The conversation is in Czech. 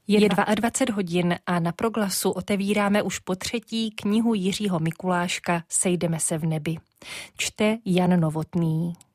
Je 22 hodin a na Proglasu otevíráme už po třetí knihu Jiřího Mikuláška Sejdeme se v nebi. Čte Jan Novotný.